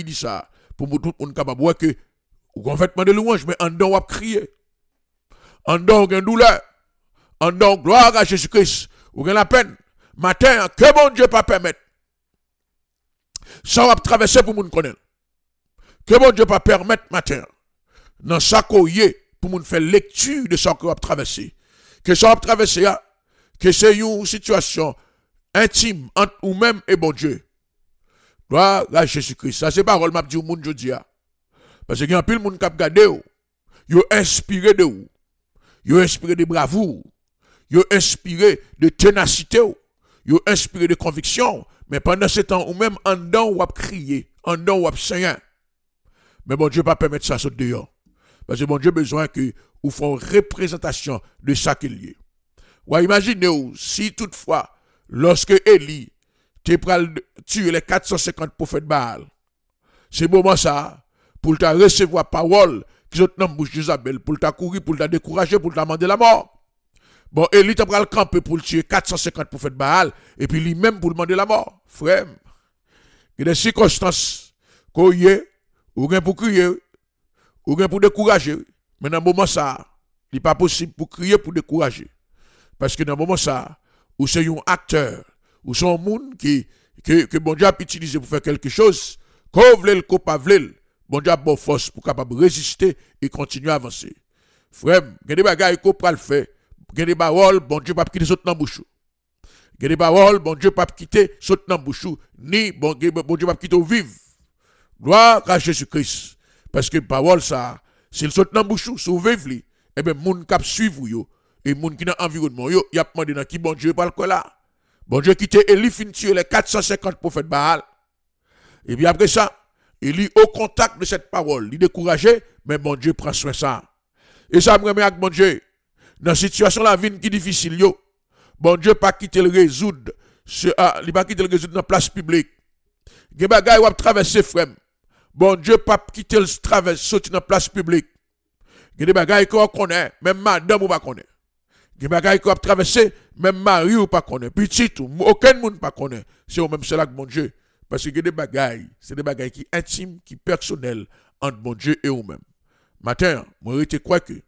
dit ça pour tout le monde capable voir que ou en fait de louange mais en dedans on va crier. En dedans on a douleur. En dedans gloire à Jésus-Christ. Ou a la peine. Matin que bon Dieu pas permettre. Ça va traverser pour moun connaître. Que bon Dieu pas permettre matin. Dans sa courrier pour moun faire lecture de ça qu'on va traverser. Que ça va traverser que c'est une situation intime entre ou même et bon Dieu. Gloire à Jésus-Christ. Ça c'est parole m'a dit au monde jodi a. Parce qu'il y a un pile moun k'ap gade ou. Yo inspiré de ou. Yo inspiré de bravoure. Yo inspiré de ténacité ou. Yo inspiré de conviction. Mais pendant ce temps, ou même en dedans, ou ap crier, en dedans, ou ap saigner. Mais bon Dieu pas permettre ça sauter dehors. Parce que bon Dieu besoin que ou font représentation de ça qu'il y a. Ou imaginez-vous, si toutefois, lorsque Élie te pral tuer les 450 prophètes Baal, c'est moment ça, pour te recevoir parole qui sont dans la bouche d'Isabelle, pour te courir, pour te décourager, pour te demander la mort. Bon, Élie te pral camper pour tuer 450 prophètes Baal, et puis lui-même pour demander la mort. Frère, il y a des circonstances qu'on y est, ou bien pour crier, ou bien pour décourager. Mais dans le moment ça, il n'est pas possible pour crier, pour décourager. Parce que dans le moment ça, ou c'est un acteur, ou c'est un monde que bon Dieu a utilisé pour faire quelque chose, qu'on vle le, qu'on pas vle, bon Dieu a bonne force pour capable résister et continuer à avancer. Frère, il y a des bagages qu'on peut le faire. Il y a des paroles, bon Dieu pas quitter saute dans bouche. Il y a des paroles, bon Dieu pas quitter saute dans bouche, ni bon Dieu pas quitter au vivre. Gloire à Jésus-Christ. Parce que parole ça, s'il saute dans bouche, si vous vivez, eh bien, moun k'ap suivre yo, et moun qui dans environnement yo, y a demandé dans qui bon Dieu parle quoi là. Bon Dieu quitte Élie fin tuer les 450 prophètes Baal. Et puis après ça, Élie au contact de cette parole, il découragé, mais bon Dieu prend soin de ça. Et ça me remet avec bon Dieu. Dans la situation la vie qui est difficile yo, bon Dieu pas quitter le résoudre, il pas quitter le résoudre dans la place publique. Gen bagay wap traverser frère. Bon Dieu pas quitter le traverse sortir dans la place publique. Gen des bagay qu'on connaît, même madame ou pas connaît. Gen bagay qu'on traverser, même mari ou pas connaît. Petit tout, aucun monde pas connaît. C'est au même cela que mon Dieu. Parce que des bagay, c'est des bagay qui intimes, qui personnels entre mon Dieu et vous-même. Matin, moi je crois que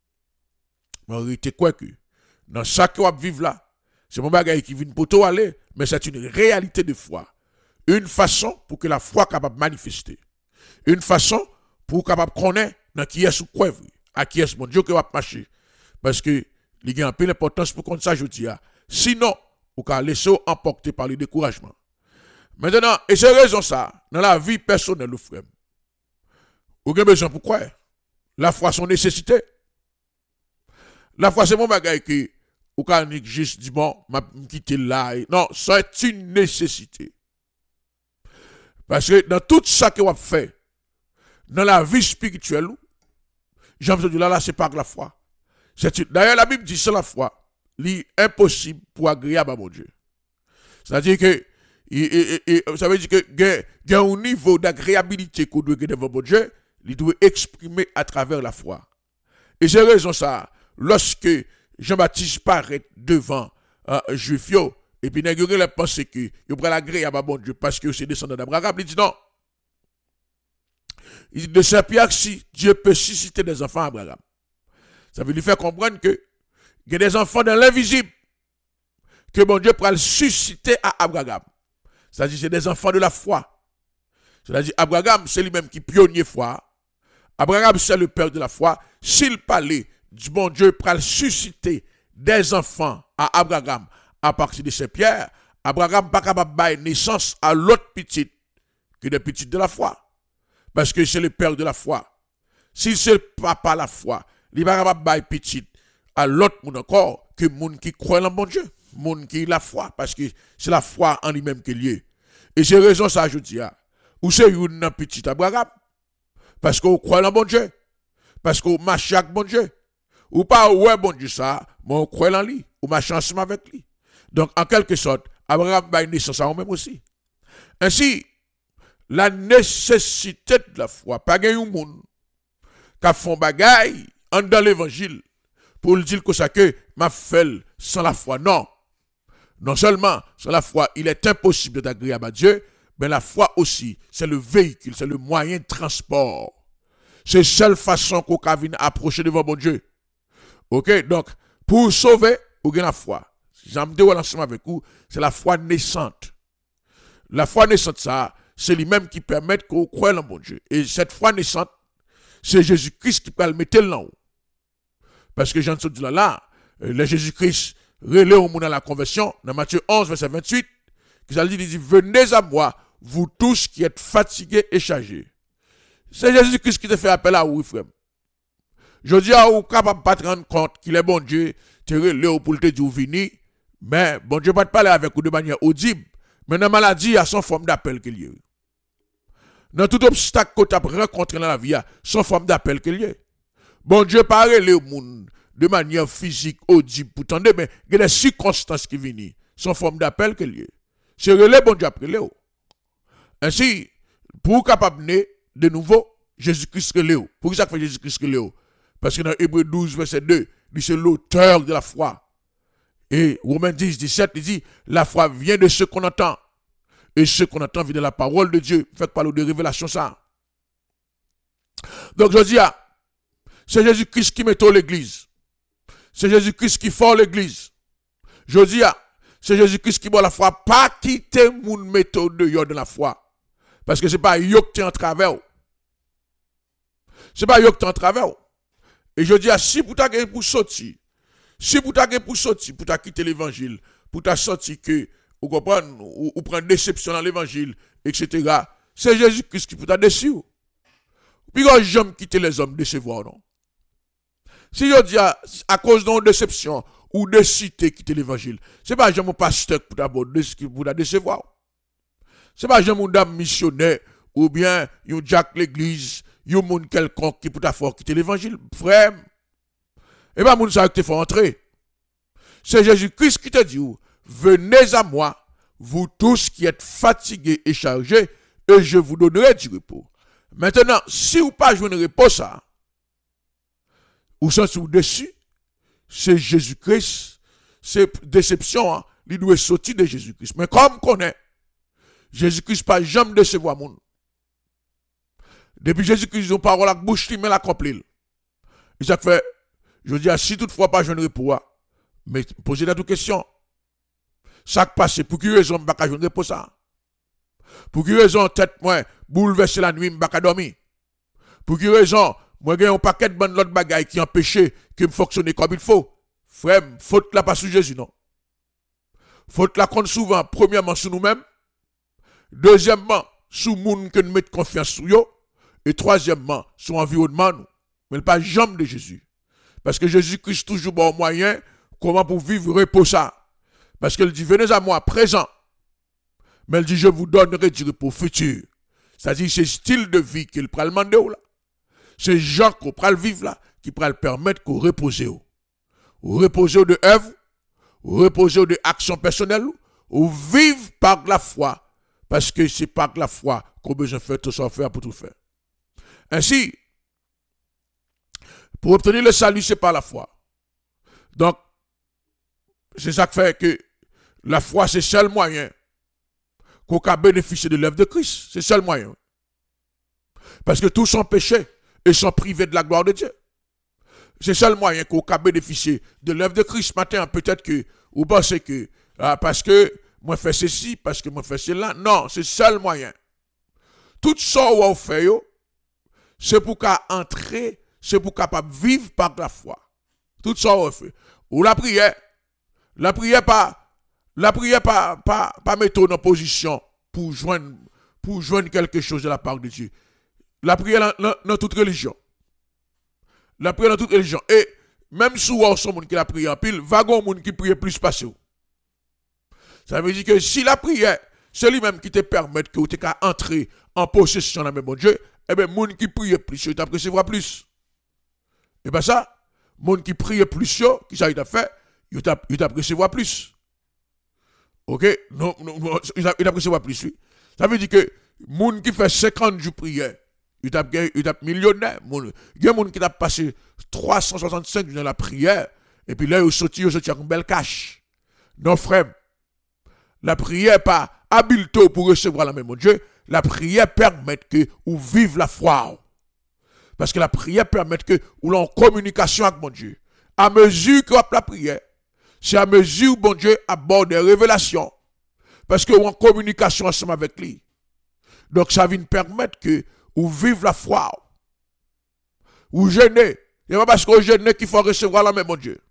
dans ça que vous vivez là, c'est mon bagay qui vient pour toi aller, mais c'est une réalité de foi. Une façon pour que la foi capable de manifester. Une façon pour capable connaître dans qui est sous quoi, à qui est mon Dieu qui va marcher. Parce que il y a un peu d'importance pour qu'on ça je dis. Sinon, vous pouvez laisser emporter par le découragement. Maintenant, et c'est raison ça, dans la vie personnelle, le frère. Vous avez besoin pourquoi? La foi, son nécessité. La foi, c'est mon bagage qui, ou quand juste dit bon, m'a quitté là. Non, c'est une nécessité. Parce que dans tout ça que vous fait, dans la vie spirituelle, Jean dit là, c'est pas que la foi. D'ailleurs, la Bible dit c'est la foi. C'est impossible pour agréable à mon Dieu. C'est-à-dire que, ça veut dire que il y a un niveau d'agréabilité qu'on doit devant mon Dieu, il doit exprimer à travers la foi. Et c'est raison ça, lorsque Jean-Baptiste paraît devant Juif, et puis il a pensé que il prend l'agréable à mon Dieu parce que c'est descendant d'Abraham, il dit non. Il dit de Saint-Pierre, si Dieu peut susciter des enfants à Abraham. Ça veut lui faire comprendre que il y a des enfants dans l'invisible que mon Dieu pourra le susciter à Abraham. C'est-à-dire c'est des enfants de la foi. C'est-à-dire Abraham, c'est lui-même qui pionnier foi. Abraham, c'est le père de la foi. S'il parlait du bon Dieu pourra le susciter des enfants à Abraham à partir de Saint-Pierre, Abraham n'est pas capable de donner naissance à l'autre petite que des petites de la foi. Parce que c'est le père de la foi. Si c'est le papa la foi, il n'est pas capable de donner petite à l'autre monde encore que monde qui croit en bon Dieu. Monde qui a la foi, parce que c'est la foi en lui-même qu'il y est. Et c'est raison ça, je dis, ou c'est une petite Abraham, parce qu'on croit en bon Dieu, parce qu'on marche avec bon Dieu, ou pas, ouais, bon Dieu, ça, mais on croit en lui, ou marche ensemble avec lui. Donc, en quelque sorte, Abraham a une naissance à lui-même aussi. Ainsi, la nécessité de la foi, pas qu'il y ait un monde qui a fait bagaille dans l'évangile pour le dire que ça que m'a fait sans la foi. Non. Non seulement sans la foi, il est impossible d'être agréable à Dieu, mais la foi aussi, c'est le véhicule, c'est le moyen de transport. C'est la seule façon qu'on peut approcher devant bon Dieu. Ok, donc, pour sauver, vous avez la foi. J'aime dire ensemble avec vous, c'est la foi naissante. La foi naissante, ça, c'est lui-même qui permet qu'on croie en bon Dieu. Et cette foi naissante, c'est Jésus-Christ qui peut le mettre là-haut. Parce que Jean dit là, le Jésus-Christ relève au monde à la conversion, dans Matthieu 11, verset 28, qui dit, venez à moi, vous tous qui êtes fatigués et chargés. C'est Jésus-Christ qui te fait appel à vous, frère. Je dis à vous, capable de pas te rendre compte qu'il est bon Dieu, tu relève pour te dire, vini, mais bon Dieu va te parler avec vous de manière audible. Mais dans la maladie, il y a son forme d'appel qu'il y a. Dans tout obstacle que tu as rencontré dans la vie, il y a son forme d'appel qu'il y a. Bon Dieu parle au monde de manière physique, audible, pour t'entendre, mais il y a des circonstances qui viennent. Son forme d'appel qu'il y a. C'est relais, bon Dieu après Léo. Ainsi, pour capable de nouveau, Jésus-Christ relève. Pour ça que Jésus-Christ relève. Parce que dans Hébreux 12, verset 2, il c'est l'auteur de la foi. Et Romains 10, 17, il dit, la foi vient de ce qu'on entend. Et ce qu'on entend vient de la parole de Dieu. Faites parler de révélation ça. Donc je dis, c'est Jésus-Christ qui met l'église. C'est Jésus-Christ qui forme l'église. Je dis, c'est Jésus-Christ qui boit la foi. Pas quitter mon méthode de la foi. Parce que ce n'est pas yo qui est en travers. Ce n'est pas yo qui est en travers. Et je dis, si vous avez pour sortir, si vous avez pour sortir, pour quitter l'évangile, pour sortir que, vous comprenez, ou prendre déception dans l'évangile, etc., c'est Jésus-Christ qui peut déçu. Puis quand j'aime quitter les hommes décevoir, non? Si je dis à cause d'une déception ou de cité quitter l'évangile, c'est pas j'aime mon pasteur pour la décevoir. C'est pas j'aime mon dame missionnaire ou bien yon Jack l'église, yon moun quelconque qui peut faire quitter l'évangile, frère. Et pas moun ça qui te fait entrer. C'est Jésus-Christ qui te dit, venez à moi, vous tous qui êtes fatigués et chargés, et je vous donnerai du repos. Maintenant, si vous pas jouer un repos ça, ou sens ou dessus, c'est Jésus-Christ, c'est déception, hein, il doit sortir de Jésus-Christ. Mais comme qu'on est, Jésus-Christ pas jamais décevoir moun. Depuis Jésus-Christ, ils ont parole à bouche, il met l'accompli. Et ça fait, je dis, si toutefois pas jouer un repos, mais posez la toute question. Ça qui passe, pour qui raison, je ne vais pas jouer un repos ça? Pour qui raison, tête, moi, bouleverser la nuit, je ne vais pas dormir? Pour qui raison, moi, j'ai un paquet de bonnes autres bagailles qui empêchent que je fonctionne comme il faut. Frère, faute là pas sur Jésus, non. Faute là compte souvent, premièrement, sur nous-mêmes. Deuxièmement, sur les gens que nous mettons confiance sur eux. Et troisièmement, sur l'environnement, nous. Mais pas jamais de Jésus. Parce que Jésus-Christ toujours bon moyen, comment pour vivre repos ça. Parce qu'il dit, venez à moi, présent. Mais il dit, je vous donnerai du repos futur. C'est-à-dire, c'est style de vie qu'il prend le demander là. C'est gens qu'on prend le vivre là, qui prend le permettre qu'on repose. Repose de œuvre, repose de action personnelle, ou vivre par la foi. Parce que c'est par la foi qu'on a besoin de faire tout ça faire pour tout faire. Ainsi, pour obtenir le salut, c'est par la foi. Donc, c'est ça qui fait que la foi, c'est le seul moyen qu'on peut bénéficier de l'œuvre de Christ. C'est le seul moyen. Parce que tous sont péchés et sont privés de la gloire de Dieu. C'est le seul moyen qu'on peut bénéficier de l'œuvre de Christ. Matin, peut-être que vous pensez que parce que moi fais ceci, parce que moi fais cela. Non, c'est le seul moyen. Tout ça que vous faites, c'est pour entrer, c'est pour capable vivre par la foi. Tout ça que vous faites. Ou la prière pas mettre en position pour joindre quelque chose de la part de Dieu. La prière dans toute religion. La prière dans toute religion. Et même si vous avez son monde qui la prière en pile, vagon monde qui prie plus passé. Ça veut dire que si la prière, c'est lui-même qui te permet que tu entrer en possession de la même bon Dieu, eh bien, monde qui prie plus, il t'appréciera plus. Et bien ça, monde qui prie plus, qui ça il t'a fait, il t'appréciera plus. Ok? Non, il t'appréciera plus, oui. Ça veut dire que monde qui fait 50 jours de prière, il t'a millionnaire. Il y a des gens qui t'a passé 365 jours dans la prière, et puis là, il sorti avec une belle cash. Non, frère, la prière pas habileté pour recevoir la main, mon Dieu, la prière permet que ou vive la foi. Parce que la prière permet que ou l'on en communication avec mon Dieu. À mesure que la prière, c'est à mesure bon Dieu aborde des révélations. Parce que ou en communication ensemble avec lui. Donc ça vient permettre que ou vive la foi. Ou jeûner. Ce n'est pas parce qu'on jeûne qu'il faut recevoir la main, mon Dieu.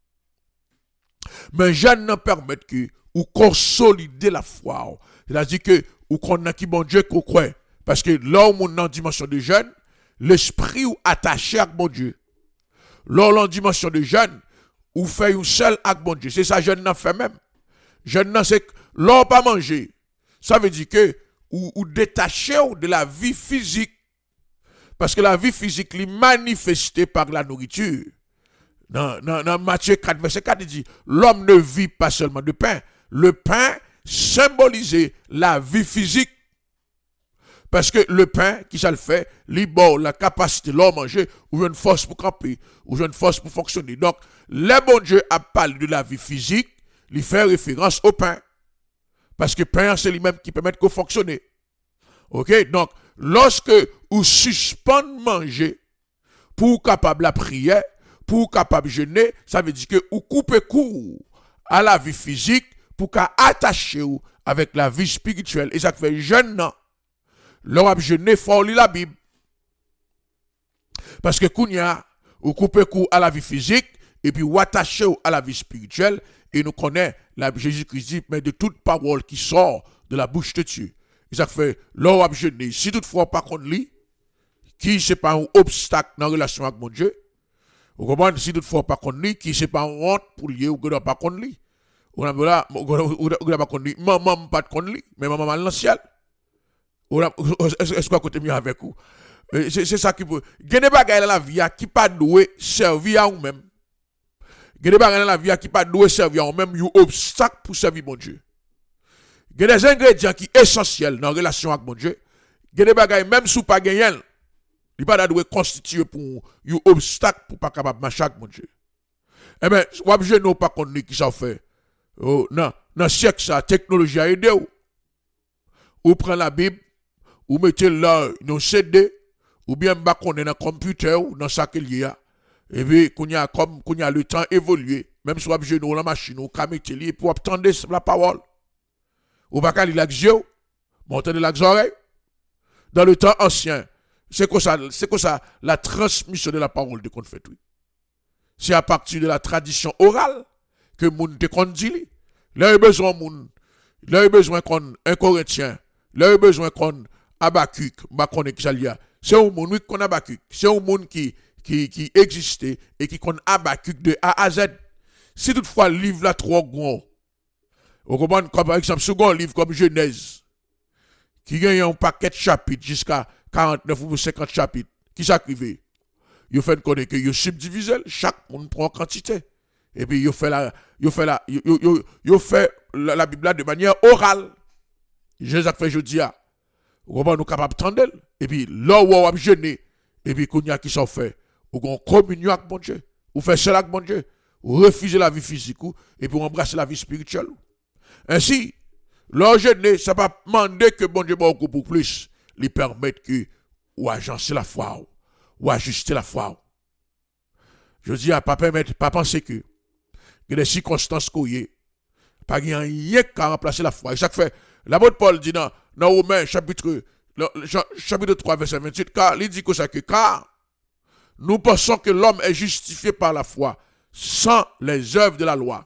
Mais jeûne nous permet que ou consolider la foi. C'est-à-dire que ou qu'on a qui bon Dieu qu'on croit. Parce que là où on est en dimension de jeûne, l'esprit ou attaché à mon Dieu. Là où on est en dimension de jeûne, ou fait un seul avec mon Dieu. C'est ça jeûne n'a fait même. Jeûne n'a c'est là pas manger. Ça veut dire que ou détaché de la vie physique. Parce que la vie physique est manifestée par la nourriture. Dans Matthieu 4, verset 4, il dit, l'homme ne vit pas seulement de pain. Le pain symbolisait la vie physique. Parce que le pain, qui ça le fait, libère la capacité de l'homme à manger, ou une force pour camper, ou une force pour fonctionner. Donc, le bon Dieu a parlé de la vie physique, il fait référence au pain. Parce que le pain, c'est lui-même qui permet de fonctionner. Ok? Donc, lorsque vous suspendez manger pour capable la prière, pour capable jeûner, ça veut dire que vous coupez court à la vie physique pour qu'à attacher avec la vie spirituelle. Et ça fait jeûne, non. L'on jeûner, faut lire la Bible. Parce que kounya, vous coupez court à la vie physique et puis vous attachez à la vie spirituelle. Et nous connaissons, Jésus-Christ dit, mais de toute parole qui sort de la bouche de Dieu. Et ça fait, l'on jeûner, si toutefois pas qu'on lit, qui c'est pas un obstacle dans la relation avec mon Dieu. Vous comprenez, si toutefois pas qu'on lit, qui c'est pas une honte pour lier ou que pas qu'on lit. Ou là, pas qu'on lit, maman pas qu'on lit, mais maman dans le ciel. Est-ce qu'on côté mieux avec vous? C'est ça qui peut. Il y a des bagages dans la vie qui pas doué servir à vous-même. Il y a des bagages dans la vie qui pas doué servir à vous-même, il y a un obstacle pour servir mon Dieu. Il y a des ingrédients qui sont essentiels dans la relation avec mon Dieu. Il y a des bagages même sous pas gagner. Il pas doué constituer pour un obstacle pour pas capable marcher avec mon Dieu. Eh bien, vous avez nous pas qu'on qui ça fait. Oh, non, dans siècle ça technologie a aidé ou prend la Bible ou mettez là nos CD ou bien bah qu'on est dans computer ou dans ça qu'il y a et puis qu'on y a comme qu'on y a le temps évolué même si vous avez nous la machine ou ka mettez li pour attendre la parole ou pas lire l'axio monter de l'axoreille dans le temps ancien c'est quoi ça la transmission de la parole de qu'on fait oui c'est à partir de la tradition orale que moun te kon dit là besoin moun là besoin qu'on un Corinthien là besoin qu'on Habakkuk ba connait qui ça liya c'est un moun qu'on Habakkuk c'est un moun qui existait et qui connaît Habakkuk de A à Z si toutefois le livre là trop grand on comprend comme par exemple second livre comme Genèse qui gagne un paquet de chapitres jusqu'à 49 ou 50 chapitres qui s'acrivent il fait connaître que il subdivise chaque monde prend quantité et puis il fait la Bible là de manière orale Jésus fait jeudi vous nous capable d'entendre et puis là où on va jeûner et puis qu'on y a qui s'en fait ou qu'on communion avec mon Dieu ou fait cela avec mon Dieu ou refuser la vie physique et puis embrasser la vie spirituelle ainsi là jeûner ça va demander que bon Dieu beaucoup pour plus lui permettre que ou agencer la foi ou ajuster la foi je dis à pas permettre pas penser que des circonstances qu'il y a pas rien qu'à remplacer la foi et chaque fait l'apôtre Paul dit dans Romains chapitre 3 verset 28 car il dit que ça que car nous pensons que l'homme est justifié par la foi sans les œuvres de la loi.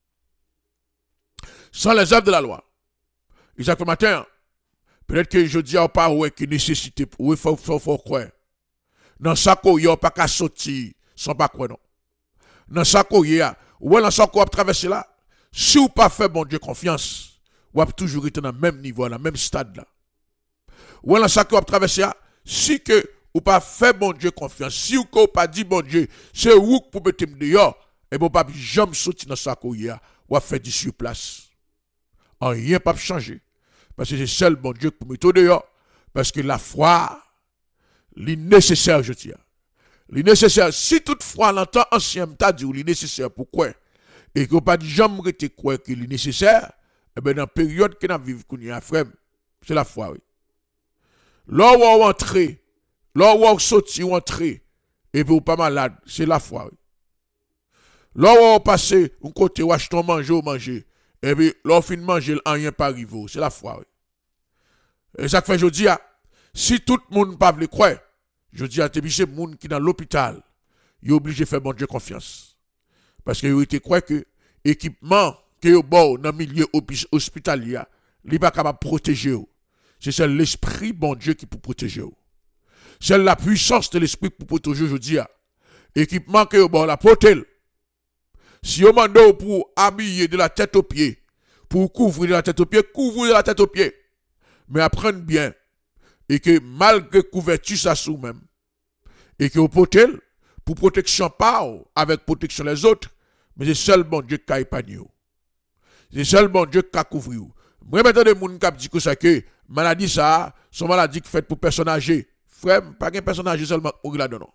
Sans les œuvres de la loi. Et chaque matin, peut-être que je dis à pas ouais qui nécessité pour faut croire. Dans ça qu'il y a pas qu'à sortir sans pas croire non. Dans ça qu'il y a ou dans ça qu'on traverser là, si ou pas fait bon Dieu confiance, ou toujours été dans le même niveau, dans le même stade là. Ou dans ça qu'on traverser là, si que ou pas fait bon Dieu confiance, si ou pas dit bon Dieu, c'est où pour mettre dehors, et bon pas jamais sortir dans ça qu'on y a, ou fait du sur place. Rien pas changer. Parce que c'est seul bon Dieu pour mettre dehors. Parce que la foi, est nécessaire, je tiens. Est nécessaire. Si toutefois, l'entend ancien t'a dit, est nécessaire, pourquoi? Et que pas de jamais été quoi qu'il est nécessaire, Eh bien, dans la période que nous vivons, frère, c'est la foi, oui. Là où on entre, là où on sorti, on entre, et puis on pas malade, c'est la foi, oui. Là où on passe, on côté, on achète, on manger, et puis là on finit de manger, rien pas arrivé, c'est la foi, oui. Et ça fait, je dis, si tout le monde ne peut pas croire, je dis à tes le monde qui est dans l'hôpital, il est obligé de faire bon Dieu confiance. Parce qu'il était croire que l'équipement qui est bon dans le milieu hospitalier, il n'est pas capable de protéger. C'est l'esprit bon Dieu qui peut protéger. C'est la puissance de l'esprit pour protéger, je dis. L'équipement qui est bon, la protéger. Si on demande pour habiller de la tête aux pieds, pour couvrir de la tête aux pieds, couvrir de la tête aux pieds. Mais apprendre bien. Et que malgré couverture ça sous même. Et que au potel, pour protection pas avec protection les autres, mais c'est seul bon Dieu qui a épargné. C'est seul bon Dieu qui a couvert. Moi maintenant des gens qui disent que ça que maladie ça, son maladie qui fait pour personnes âgées. Frère, pas qu'un personne âgé seulement mourir là-dedans.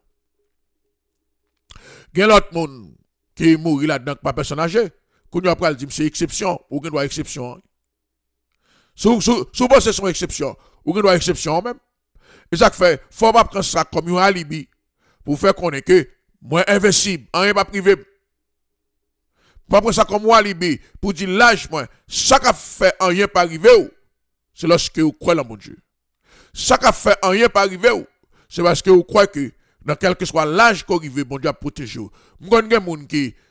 Il y a l'autre monde qui mourit là-dedans pas personne âgée. Quand on après dire c'est exception, ou qu'on doit exception. Souvent c'est son exception, ou qu'on doit exception même. Et ça fait faut pas prendre ça comme un alibi pour faire connaître que moi invincible, rien pas privé. Pas prendre ça comme un alibi pour dire lâche moi, ça qu'a fait rien pas arrivé, c'est lorsque vous croyez en mon Dieu. Ça qu'a fait rien pas arrivé, c'est parce que vous croyez que dans quel que soit l'âge qu'on arrive, bon Dieu a protégé. Je connais des gens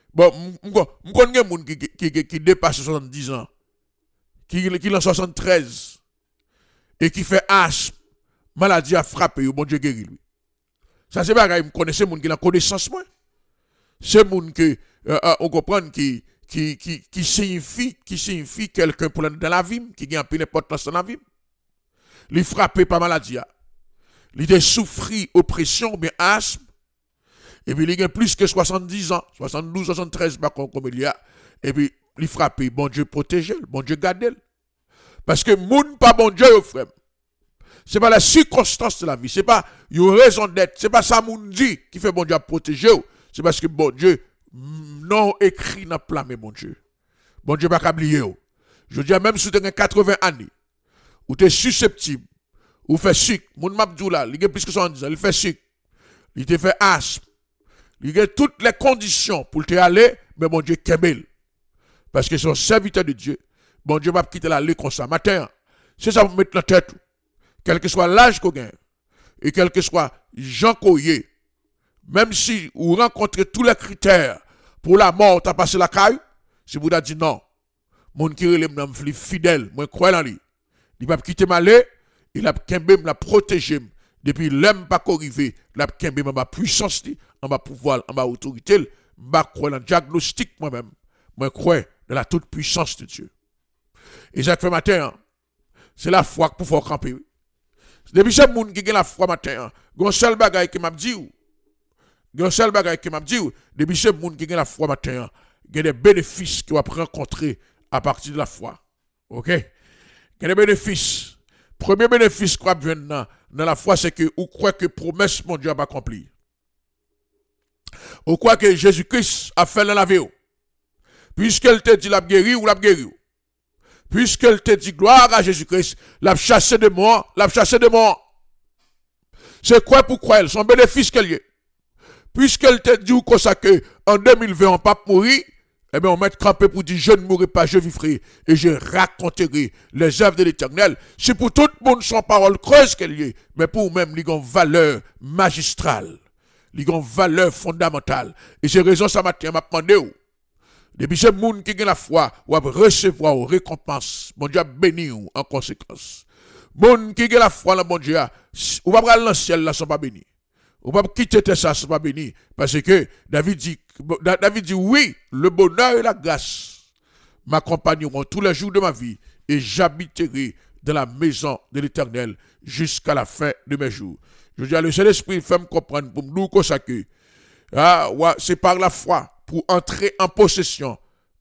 qui dépassent 70 ans, qui ont 73 et qui fait asthme, maladie a frappé, bon Dieu guérit lui. Ça c'est pas, vous connaissez des gens qui ont connaissance moi. C'est des gens qui on comprend qui signifie quelqu'un pour dans la vie, qui a un peu d'importance dans la vie. Il frappé par maladie. Il a souffert oppression, bien asthme. Et puis il a plus que 70 ans, 72, 73, comme il y a. Et puis il frappé, bon Dieu protège, bon Dieu garde. Parce que moun pas bon Dieu, frère. C'est pas la circonstance de la vie, c'est pas une raison d'être, c'est pas ça moun dit qui fait bon Dieu protéger. C'est parce que bon Dieu non écrit dans plan mais bon Dieu. Bon Dieu pas oublier. Je dis même si tu as 80 années, ou tu es susceptible, ou fait sucre, mon mabdou là, il a plus que 70 ans, il fait sucre, il te fait asthme, il a toutes les conditions pour te aller, mais bon Dieu kembel. Parce que son serviteur de Dieu, bon Dieu va quitter l'aller comme ça. Matin, c'est ça pour mettre la tête. Quel que soit l'âge qu'on gagne, et quel que soit Jean Coyer, même si vous rencontrez tous les critères pour la mort, tu as passé la caille, si vous avez dit non, mon qui est fidèle, moi crois en lui. Il va quitter ma lait, il a kembé me la protéger depuis l'homme pas arrivé, il a kembé ma puissance, en ma pouvoir, en ma autorité, ma crois dans le diagnostic moi-même, moi crois dans la toute puissance de Dieu. Et ça fait matin, c'est la foi pour faire camper. Depuis ce monde qui a la foi matin, il y a un seul bagage qui m'a dit, depuis ce monde qui a la foi matin, il y a des bénéfices qu'il va rencontrer à partir de la foi. Ok? Il y a des bénéfices. Premier bénéfice qu'on va dans la foi, c'est que vous croyez que promesse mon Dieu a accompli. Vous croyez que Jésus-Christ a fait la vie. Puisqu'elle te dit la guéri ou la guéri. Puisqu'elle te dit gloire à Jésus-Christ, l'a chassé de mort, C'est quoi pour croire? Son bénéfice qu'elle y est. Puisqu'elle te dit ou ça que en 2020 on pas mourir, eh bien on met campé pour dire je ne mourrai pas, je vivrai et je raconterai les œuvres de l'Éternel. C'est pour tout le monde son parole creuse qu'elle y est, mais pour même ils ont valeur magistrale, ils ont valeur fondamentale. Et c'est raison ça m'a demandé où. Depuis ce monde qui a la foi, ou recevoir une récompense, mon Dieu a béni en conséquence. Monde qui a la foi, là, mon Dieu, ou pas aller dans le ciel, là, sont pas bénis. Ou pas quitter ça, sont pas bénis. Parce que David dit oui, le bonheur et la grâce m'accompagneront tous les jours de ma vie et j'habiterai dans la maison de l'Éternel jusqu'à la fin de mes jours. Je dis à le Saint-Esprit, fait me comprendre pour nous consacrer. C'est par la foi pour entrer en possession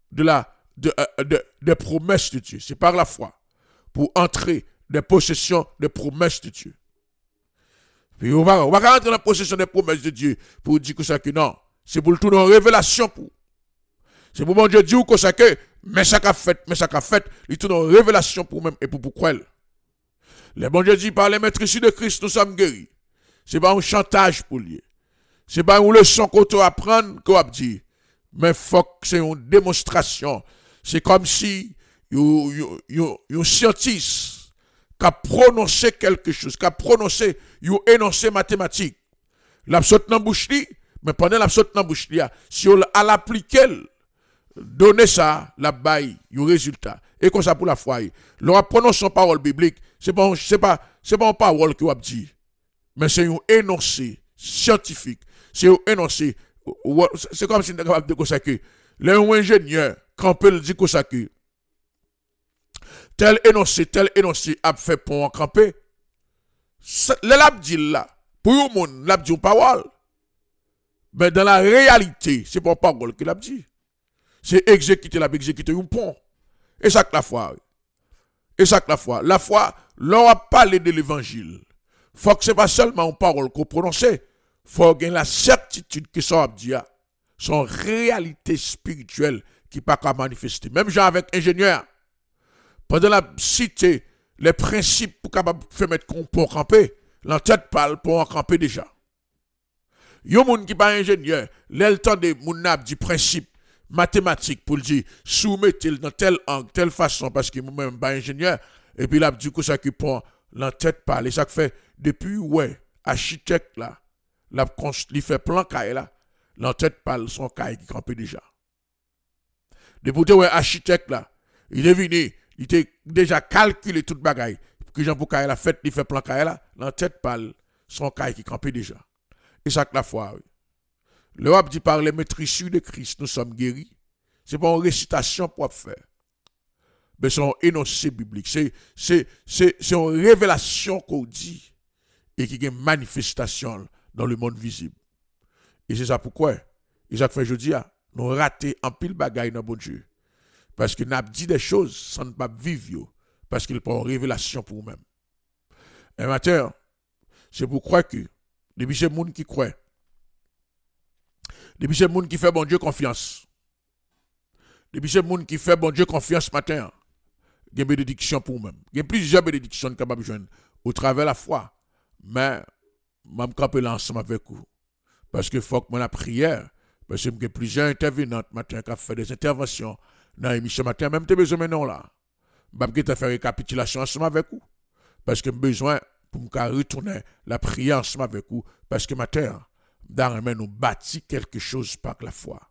des promesses de Dieu. C'est par la foi pour entrer des possessions des promesses de Dieu. Puis on va entrer dans la possession des promesses de Dieu pour dire que ça que non. C'est pour le tout dans révélation pour. C'est pour mon Dieu dire que ça que mais ça qu'a fait, il tourne en révélation pour même et pour quoi. Les bon Dieu dit par les maîtres issus de Christ, nous sommes guéris. C'est pas un chantage pour lui. C'est pas une leçon qu'on doit apprendre, qu'on a dit. Mais faut que c'est une démonstration. C'est comme si un scientiste qui a prononcé quelque chose, qui a prononcé un énoncé mathématique. L'absolu dans bouche li, mais pendant l'absolu dans bouche li, si on a l'appliquer, donner ça, la baille, un résultat. Et comme ça pour la foi. L'on prononce son parole biblique, c'est pas une parole que vous dit, mais c'est un énoncé scientifique. C'est un énoncé. C'est comme si on est capable de consacrer. L'ingénieur, quand on peut le dire consacrer, tel énoncé a fait pour en camper. Le dit là, pour le monde, l'a dit une parole. Mais dans la réalité, c'est pas une parole qu'il a dit. C'est exécuter un pont. Et ça que la foi. La foi, l'on a parlé de l'évangile. Faut que ce n'est pas seulement une parole qu'on prononce. Faut qu'il y ait la certitude que ça dit. Son réalité spirituelle qui ne peut pas manifester. Même genre avec ingénieur. Pendant la cité, les principes pour capable faire mettre pont camper, l'entête parle pour en camper déjà. Yon moun qui pas ingénieur, l'entend de moun n'a dit principe mathématique pour le dire soumettez dans tel angle, telle façon parce que moi-même pas ingénieur et puis là du coup ça qui prend l'entête parle et ça fait depuis ouais architecte là il fait plan caille là l'entête parle son caille qui campait déjà. Depuis ouais architecte là, il est venu, il était déjà calculé toute bagaille que Jean pour caille la fait il fait plan caille là, l'entête parle son caille qui campait déjà. Et ça que la foi. Oui. L'Europe dit par les maîtres issus de Christ, nous sommes guéris. Ce n'est pas une récitation pour faire. Mais c'est un énoncé biblique. C'est une révélation qu'on dit et qui est une manifestation dans le monde visible. Et c'est ça pourquoi. Et ça fait aujourd'hui, nous raté en pile bagaille dans bon Dieu. Parce que nous avons dit des choses sans ne pas vivre. Parce qu'il prend une révélation pour nous-mêmes. Et matin, c'est pour croire que depuis c'est le monde qui croit. Depuis c'est le monde qui fait bon Dieu confiance. Depuis c'est le monde qui fait bon Dieu confiance matin. Il y a une bénédiction pour nous-mêmes. Il y a plusieurs bénédictions capables de joindre au travers de la foi. Mais, je vais camper là ensemble avec vous. Parce que faut que la prière, parce que il y a plusieurs intervenantes matin qui ont fait des interventions dans l'émission matin, même tes besoins maintenant là. Je vais faire récapitulation ensemble avec vous. Parce que j'ai besoin pour me retourner la prière ensemble avec vous. Parce que matin, nous bâti quelque chose par la foi.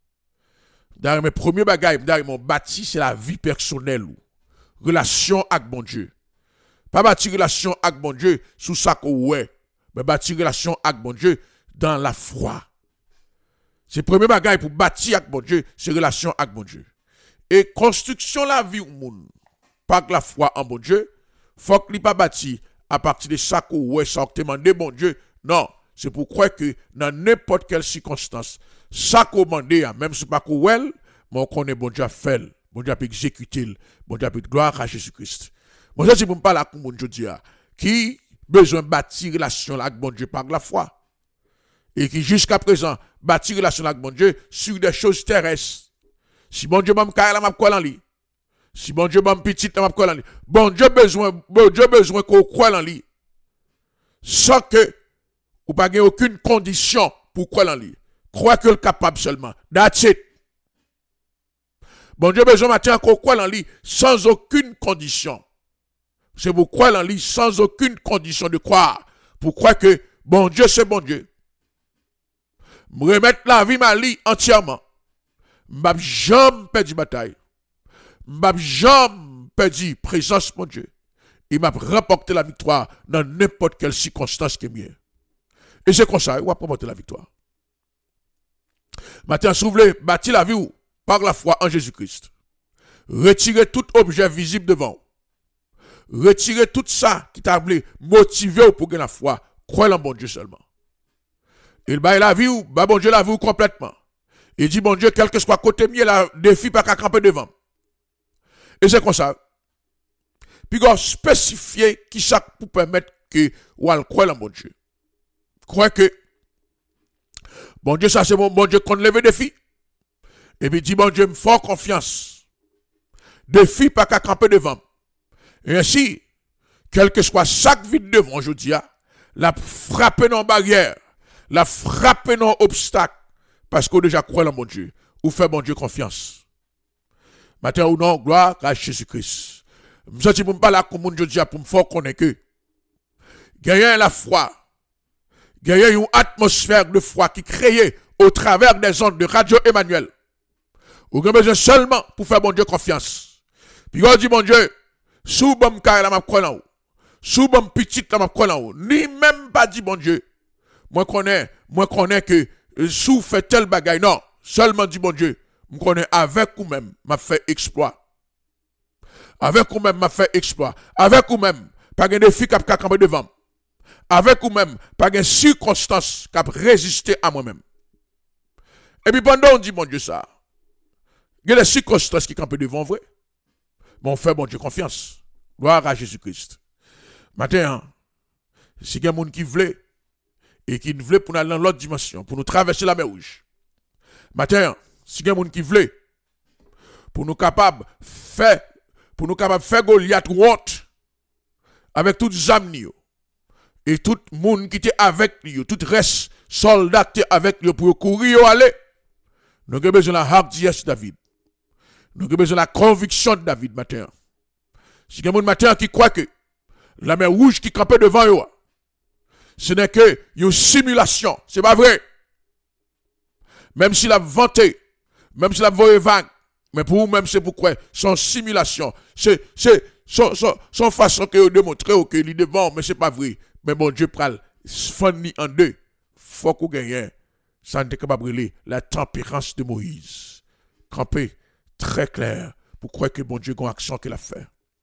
Dans mes premiers bagages, nous bâti, c'est la vie personnelle. Relation avec bon Dieu. Pas bâti relation avec bon Dieu sous ça qu'on ouais. Mais bâti relation avec bon Dieu dans la foi. C'est le premier bagage pour bâtir avec bon Dieu, c'est relation avec bon Dieu. Et construction la vie au monde par la foi en bon Dieu, faut qu'il pas bâti à partir de ça qu'on ouais, ça qu'on demande bon Dieu. Non, c'est pour croire que dans n'importe quelle circonstance, ça qu'on demande, même si pas qu'on ouais, mais on connaît bon Dieu a fait, bon Dieu a exécuté, bon Dieu a gloire à Jésus-Christ. Moi, ça c'est pour me parler avec mon Dieu qui besoin de bâtir relation avec bon Dieu par la foi. Et qui jusqu'à présent bâtit relation avec bon Dieu sur des choses terrestres. Si bon Dieu m'a m'a quoi en lui. Si bon Dieu m'a petit m'a quoi en lui. Bon Dieu besoin qu'on croit en lui. Sans que ou pas aucune condition pour croire en lui. Croire que le capable seulement. That's it. Bon Dieu besoin matin qu'on croit en lui sans aucune condition. C'est pour croire en lui sans aucune condition de croire. Pour croire que bon Dieu c'est bon Dieu. Me remettre la vie ma vie entièrement. M'bab jamais perdu bataille. M'bab jamais perdu présence mon Dieu. Il m'a remporté la victoire dans n'importe quelle circonstance qui est mieux. Et c'est comme ça, il va remporter la victoire. Maintenant, si vous voulez bâtir la vie par la foi en Jésus-Christ, retirez tout objet visible devant. Retirez tout ça qui t'a motivé pour gagner la foi. Croyez en bon Dieu seulement. Il baille la vie ou, bon Dieu la vie complètement. Il dit, bon Dieu, quel que soit côté mieux, la défi pas qu'à camper devant. Et c'est comme ça. Puis, on spécifier qui ça pour permettre que, ou al croire en bon Dieu. Croire que, bon Dieu, ça c'est bon Dieu qu'on lève des défis. Et puis, dit, bon Dieu, me fort confiance. défi pas qu'à camper devant. Et ainsi, quel que soit chaque vide devant, je dis, la frapper dans barrière, la frapper dans obstacle, parce qu'on déjà croit en mon Dieu, ou fait mon Dieu confiance. Matin ou non, gloire à Jésus-Christ. Je me dis pour me parler comme mon Dieu dit pour me faire connaître que, gagner la foi, gagner une atmosphère de foi qui créée au travers des ondes de Radio Emmanuel. Vous avez besoin seulement pour faire mon Dieu confiance. Puis on dit mon Dieu, sous bon car la m'a croire sous bon petit la m'a croire ni même pas dit bon Dieu. Moi connais que sous fait tel bagaille non, seulement dit bon Dieu. Moi connais avec vous même m'a fait exploit. Avec vous même m'a fait exploit. Avec vous même pas de défi qui a camper devant. Avec vous même pas de circonstance qui a résisté à moi-même. Et puis pendant on dit mon Dieu ça. Il y a des circonstances qui campent devant vrai. Mais on fait bon Dieu confiance. Gloire à Jésus-Christ. Maintenant, si il y a des gens qui veulent et qui veulent pour aller dans l'autre dimension, pour nous traverser la mer rouge. Maintenant, si il y a des gens qui veulent pour nous capables faire Goliath honte avec toutes les âmes et tout le monde qui était avec lui, tout reste soldat qui était avec lui pour courir aller. Nous avons besoin de la hardiesse de David. Nous avons besoin de la conviction de David matin. Si quelqu'un matin qui croit que la mer rouge qui campait devant eux, ce n'est que une simulation. Ce n'est pas vrai. Même s'il a vanté, même s'il a volé vague, mais pour vous-même, c'est pourquoi son simulation. C'est son façon que vous démontrez que il est devant, mais ce n'est pas vrai. Mais bon Dieu pral fini en deux. Faut qu'on gagne. Ça n'est capable de la tempérance de Moïse. Camper très clair pour croire que bon Dieu a une action qu'il a fait.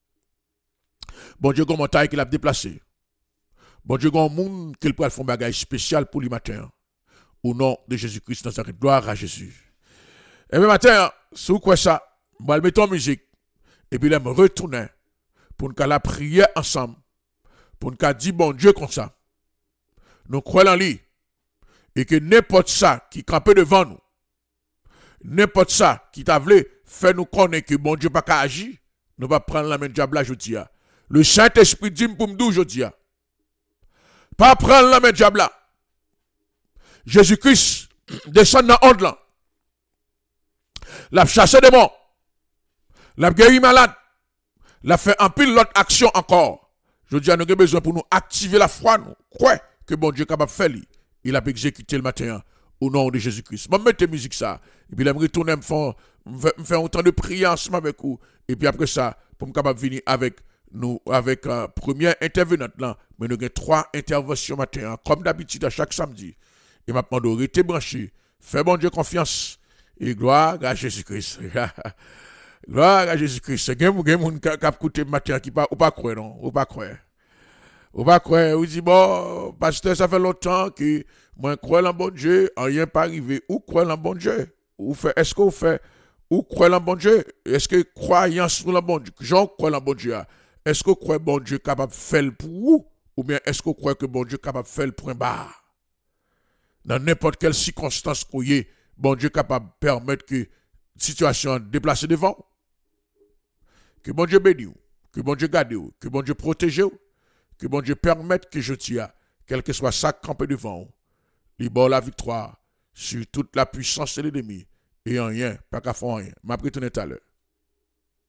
Bon Dieu a une montagne qu'il a déplacé. Bon Dieu a un monde qu'il peut faire un bagage spécial pour le matin. Au nom de Jésus-Christ, dans sa gloire à Jésus. Et le matin, si vous croyez ça, je vais mettre en musique. Et puis, je me retourner pour nous la prier ensemble. Pour nous dire bon Dieu comme ça. Nous croyons en lui. Et que n'importe ça qui campait devant nous, n'importe ça qui t'a voulu faire nous connaître que bon Dieu n'a pas agir, nous va prendre la main de diable aujourd'hui. Le Saint-Esprit dit pour nous aujourd'hui. Pas prendre la main de diable. Jésus-Christ descend dans l'onde là. L'a chassé des morts. L'a guéri malade. L'a fait un pile l'autre action encore. Je dis à nous avons besoin pour nous activer la foi. Nous croyons que bon Dieu est capable de faire. Il a exécuté le matin au nom de Jésus-Christ. Je vais mettre musique ça. Et puis je vais retourner me faire un temps de prière ensemble avec vous. Et puis après ça, pour me capable venir avec nous, avec première intervenante là. Mais nous avons 3 interventions matin. Comme d'habitude à chaque samedi. Et maintenant, de rester branché. Fais bon Dieu confiance. Et gloire à Jésus-Christ. Gloire à Jésus-Christ. C'est un monde qui a écouté matin qui pas ou pas croire non, ou pas croire. Ou pas croire, ou dit bon, pasteur, ça fait longtemps que moi crois en bon Dieu, rien pas arrivé. Ou croire en bon Dieu? Ou fait est-ce que vous fait ou croire en bon Dieu? Est-ce que croyance sur le bon Dieu, Jean croit en bon Dieu? Est-ce que vous croyez bon Dieu capable de faire pour vous ou bien est-ce que vous croyez que bon Dieu capable de faire point barre? Dans n'importe quelle circonstance qu'on y est, bon Dieu capable de permettre que situation déplacée devant. Que bon Dieu bénisse, que bon Dieu garde, que bon Dieu protège, que bon Dieu permette que je tire, quel que soit ça campé devant, libère la victoire sur toute la puissance de l'ennemi et en rien, pas qu'à faire rien. M'a pris tout à l'heure.